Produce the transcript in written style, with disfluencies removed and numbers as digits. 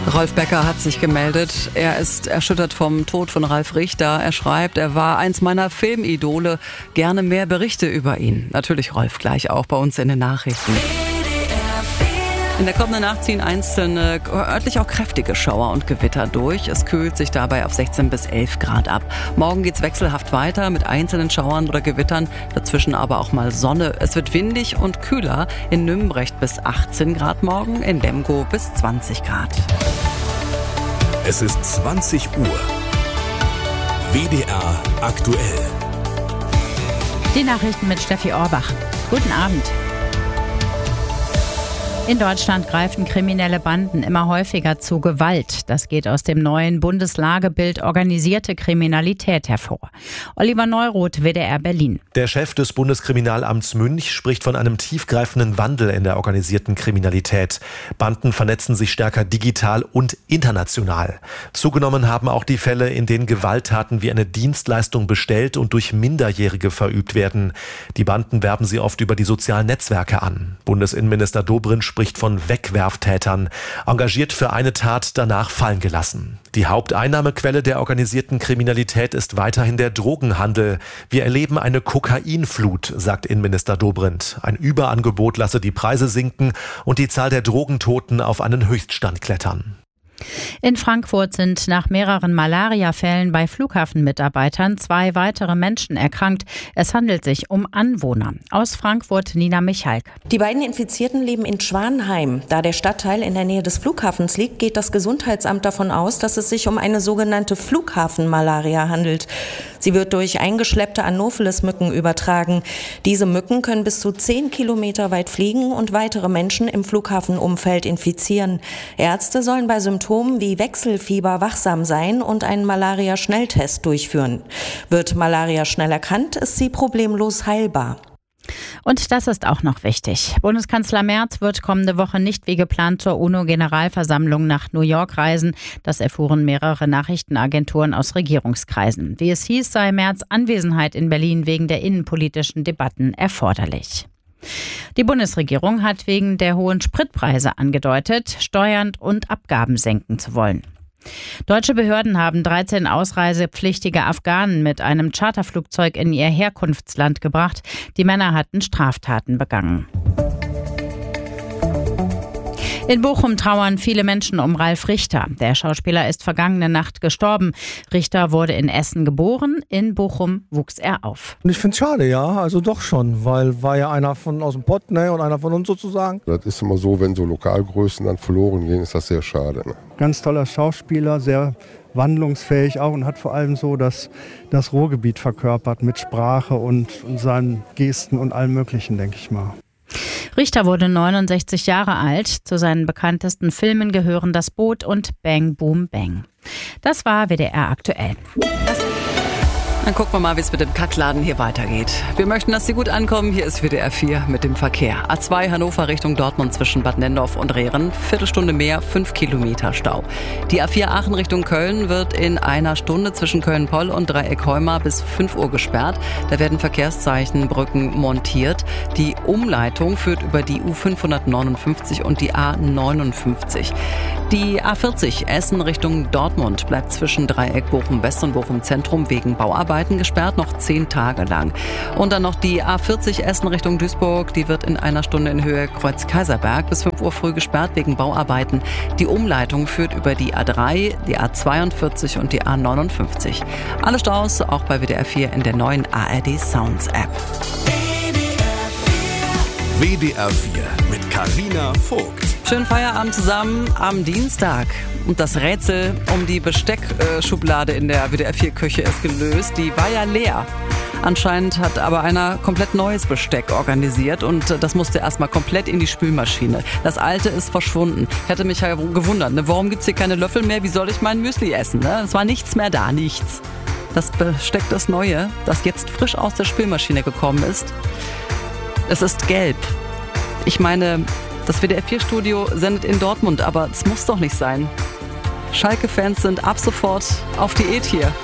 Rolf Becker hat sich gemeldet. Er ist erschüttert vom Tod von Ralf Richter. Er schreibt, er war eins meiner Filmidole. Gerne mehr Berichte über ihn. Natürlich Rolf gleich auch bei uns in den Nachrichten. In der kommenden Nacht ziehen einzelne, örtlich auch kräftige Schauer und Gewitter durch. Es kühlt sich dabei auf 16 bis 11 Grad ab. Morgen geht's wechselhaft weiter mit einzelnen Schauern oder Gewittern, dazwischen aber auch mal Sonne. Es wird windig und kühler. In Nümbrecht bis 18 Grad morgen, in Lemgo bis 20 Grad. Es ist 20 Uhr. WDR aktuell. Die Nachrichten mit Steffi Orbach. Guten Abend. In Deutschland greifen kriminelle Banden immer häufiger zu Gewalt. Das geht aus dem neuen Bundeslagebild Organisierte Kriminalität hervor. Oliver Neuroth, WDR Berlin. Der Chef des Bundeskriminalamts Münch spricht von einem tiefgreifenden Wandel in der organisierten Kriminalität. Banden vernetzen sich stärker digital und international. Zugenommen haben auch die Fälle, in denen Gewalttaten wie eine Dienstleistung bestellt und durch Minderjährige verübt werden. Die Banden werben sie oft über die sozialen Netzwerke an. Bundesinnenminister Dobrindt spricht von Wegwerftätern, engagiert für eine Tat, danach fallen gelassen. Die Haupteinnahmequelle der organisierten Kriminalität ist weiterhin der Drogenhandel. Wir erleben eine Kokainflut, sagt Innenminister Dobrindt. Ein Überangebot lasse die Preise sinken und die Zahl der Drogentoten auf einen Höchststand klettern. In Frankfurt sind nach mehreren Malaria-Fällen bei Flughafenmitarbeitern 2 weitere Menschen erkrankt. Es handelt sich um Anwohner. Aus Frankfurt Nina Michalk. Die beiden Infizierten leben in Schwanheim. Da der Stadtteil in der Nähe des Flughafens liegt, geht das Gesundheitsamt davon aus, dass es sich um eine sogenannte Flughafenmalaria handelt. Sie wird durch eingeschleppte Anopheles-Mücken übertragen. Diese Mücken können bis zu 10 Kilometer weit fliegen und weitere Menschen im Flughafenumfeld infizieren. Ärzte sollen bei Symptomen wie Wechselfieber wachsam sein und einen Malaria-Schnelltest durchführen. Wird Malaria schnell erkannt, ist sie problemlos heilbar. Und das ist auch noch wichtig. Bundeskanzler Merz wird kommende Woche nicht wie geplant zur UNO-Generalversammlung nach New York reisen. Das erfuhren mehrere Nachrichtenagenturen aus Regierungskreisen. Wie es hieß, sei Merz' Anwesenheit in Berlin wegen der innenpolitischen Debatten erforderlich. Die Bundesregierung hat wegen der hohen Spritpreise angedeutet, Steuern und Abgaben senken zu wollen. Deutsche Behörden haben 13 ausreisepflichtige Afghanen mit einem Charterflugzeug in ihr Herkunftsland gebracht. Die Männer hatten Straftaten begangen. In Bochum trauern viele Menschen um Ralf Richter. Der Schauspieler ist vergangene Nacht gestorben. Richter wurde in Essen geboren, in Bochum wuchs er auf. Ich finde es schade, ja, also doch schon, weil war ja einer aus dem Pott, ne, und einer von uns sozusagen. Das ist immer so, wenn so Lokalgrößen dann verloren gehen, ist das sehr schade. Ne? Ganz toller Schauspieler, sehr wandlungsfähig auch und hat vor allem so das Ruhrgebiet verkörpert mit Sprache und seinen Gesten und allem Möglichen, denke ich mal. Richter wurde 69 Jahre alt. Zu seinen bekanntesten Filmen gehören Das Boot und Bang Boom Bang. Das war WDR aktuell. Dann gucken wir mal, wie es mit dem Kackladen hier weitergeht. Wir möchten, dass Sie gut ankommen. Hier ist WDR 4 mit dem Verkehr. A2 Hannover Richtung Dortmund zwischen Bad Nennendorf und Rehren. Viertelstunde mehr, 5 Kilometer Stau. Die A4 Aachen Richtung Köln wird in einer Stunde zwischen Köln-Poll und Dreieck-Heumar bis 5 Uhr gesperrt. Da werden Verkehrszeichenbrücken montiert. Die Umleitung führt über die U559 und die A59. Die A40 Essen Richtung Dortmund bleibt zwischen Dreieck Bochum-West und Bochum-Zentrum wegen Bauarbeiten gesperrt, noch 10 Tage lang. Und dann noch die A40 Essen Richtung Duisburg, die wird in einer Stunde in Höhe Kreuz-Kaiserberg bis 5 Uhr früh gesperrt wegen Bauarbeiten. Die Umleitung führt über die A3, die A42 und die A59. Alle Staus auch bei WDR 4 in der neuen ARD Sounds App. WDR 4 mit Carina Vogt. Schönen Feierabend zusammen am Dienstag. Und das Rätsel um die Besteckschublade in der WDR 4 Küche ist gelöst. Die war ja leer. Anscheinend hat aber einer komplett neues Besteck organisiert und das musste erstmal komplett in die Spülmaschine. Das alte ist verschwunden. Ich hatte mich ja gewundert, ne? Warum gibt's hier keine Löffel mehr? Wie soll ich mein Müsli essen? Ne? Es war nichts mehr da, nichts. Das Besteck, das neue, das jetzt frisch aus der Spülmaschine gekommen ist, es ist gelb. Ich meine, das WDR 4-Studio sendet in Dortmund, aber es muss doch nicht sein. Schalke-Fans sind ab sofort auf Diät hier.